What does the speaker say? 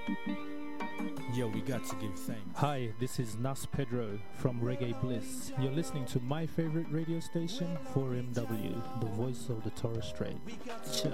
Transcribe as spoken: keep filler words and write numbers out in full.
Yo, we got to give thanks. Hi, this is Nas Pedro from Reggae Bliss. You're listening to my favorite radio station, four M W, the voice of the Torres Strait. Ciao.